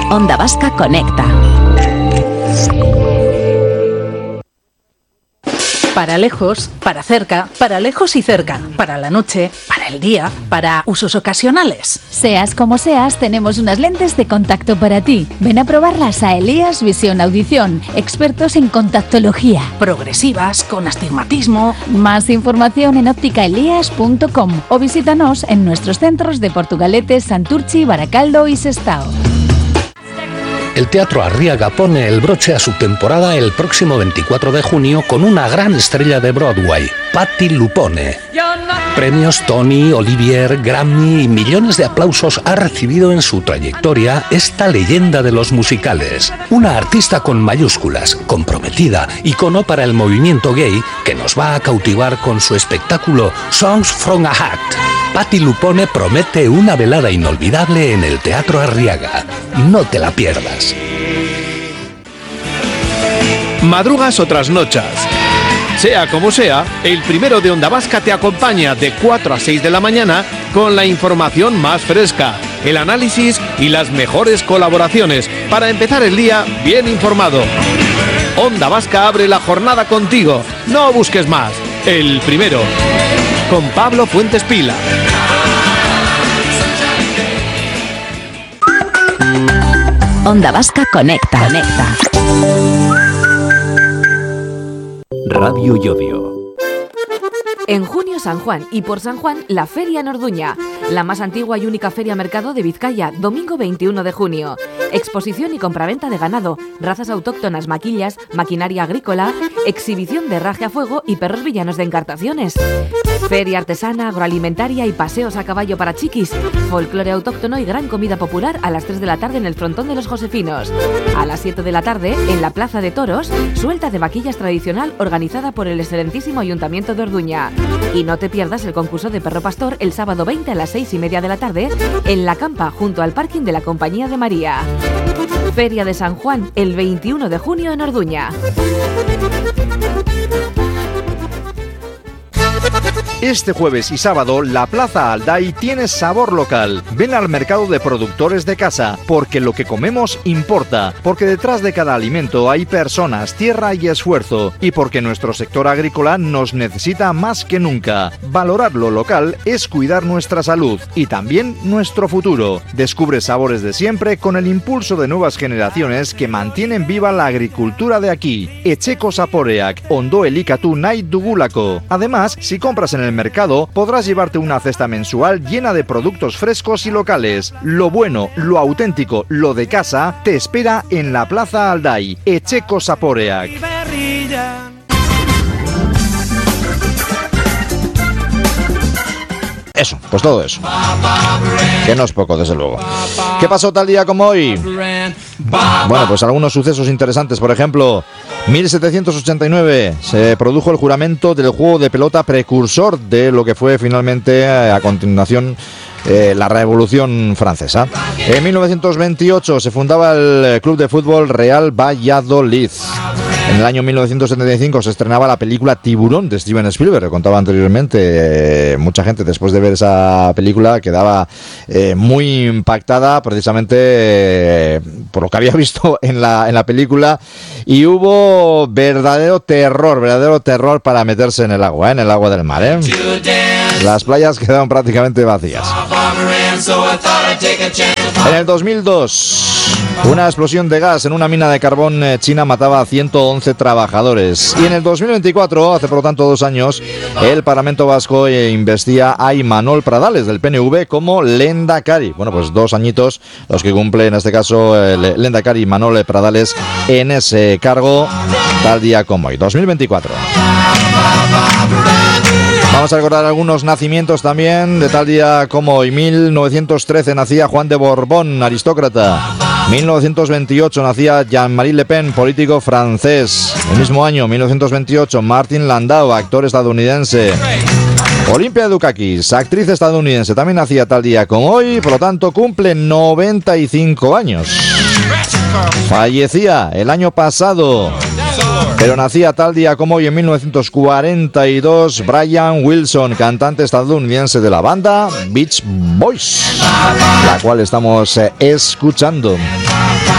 Onda Vasca Conecta. Para lejos, para cerca, para lejos y cerca, para la noche, para el día, para usos ocasionales. Seas como seas, tenemos unas lentes de contacto para ti. Ven a probarlas a Elías Visión Audición, expertos en contactología. Progresivas, con astigmatismo. Más información en ópticaelías.com o visítanos en nuestros centros de Portugalete, Santurchi, Baracaldo y Sestao. El Teatro Arriaga pone el broche a su temporada el próximo 24 de junio con una gran estrella de Broadway, Patti LuPone. Premios Tony, Olivier, Grammy y millones de aplausos ha recibido en su trayectoria esta leyenda de los musicales. Una artista con mayúsculas, comprometida, icono para el movimiento gay, que nos va a cautivar con su espectáculo Songs from a Hat. Patti LuPone promete una velada inolvidable en el Teatro Arriaga. No te la pierdas. Madrugas o trasnochas. Sea como sea, el primero de Onda Vasca te acompaña de 4 a 6 de la mañana con la información más fresca, el análisis y las mejores colaboraciones para empezar el día bien informado. Onda Vasca abre la jornada contigo. No busques más. El primero. Con Pablo Fuentes Pila. Onda Vasca Conecta. Radio Llodio. En junio San Juan y por San Juan la Feria en Orduña, la más antigua y única feria mercado de Vizcaya, domingo 21 de junio. Exposición y compraventa de ganado, razas autóctonas, maquillas, maquinaria agrícola, exhibición de herraje a fuego y perros villanos de encartaciones. Feria artesana, agroalimentaria y paseos a caballo para chiquis, folclore autóctono y gran comida popular a las 3 de la tarde en el frontón de los Josefinos. A las 7 de la tarde, en la Plaza de Toros, suelta de vaquillas tradicional organizada por el excelentísimo Ayuntamiento de Orduña. Y no te pierdas el concurso de perro pastor el sábado 20 a las 6:30 de la tarde en La Campa, junto al parking de la Compañía de María. Feria de San Juan, el 21 de junio en Orduña. Este jueves y sábado, la Plaza Alday tiene sabor local. Ven al mercado de productores de casa, porque lo que comemos importa, porque detrás de cada alimento hay personas, tierra y esfuerzo, y porque nuestro sector agrícola nos necesita más que nunca. Valorar lo local es cuidar nuestra salud y también nuestro futuro. Descubre sabores de siempre con el impulso de nuevas generaciones que mantienen viva la agricultura de aquí. Etxeko Zaporeak, Ondo Elikatu nahi dugulako. Además, si compras en el mercado, podrás llevarte una cesta mensual llena de productos frescos y locales. Lo bueno, lo auténtico, lo de casa, te espera en la Plaza Alday. Etxeko Zaporeak. Eso, pues todo eso. Que no es poco, desde luego. ¿Qué pasó tal día como hoy? Bueno, pues algunos sucesos interesantes. Por ejemplo, 1789 se produjo el juramento del juego de pelota precursor de lo que fue finalmente a continuación la Revolución Francesa. En 1928 se fundaba el club de fútbol Real Valladolid. En el año 1975 se estrenaba la película Tiburón de Steven Spielberg, lo contaba anteriormente. Mucha gente después de ver esa película quedaba muy impactada precisamente por lo que había visto en la película, y hubo verdadero terror para meterse en el agua del mar, ¿eh? Las playas quedaron prácticamente vacías. En el 2002, una explosión de gas en una mina de carbón china mataba a 111 trabajadores. Y en el 2024, hace por lo tanto 2 años, el Parlamento Vasco investiga a Imanol Pradales del PNV como Lehendakari. Bueno, pues 2 añitos los que cumple en este caso el Lehendakari Imanol Pradales en ese cargo tal día como hoy, 2024. Vamos a recordar algunos nacimientos también de tal día como hoy. 1913 nacía Juan de Borbón, aristócrata. 1928 nacía Jean-Marie Le Pen, político francés. El mismo año, 1928, Martin Landau, actor estadounidense. Olimpia Dukakis, actriz estadounidense, también nacía tal día como hoy, por lo tanto cumple 95 años. Fallecía el año pasado Pero nacía tal día como hoy en 1942 Brian Wilson, cantante estadounidense de la banda Beach Boys, la cual estamos escuchando.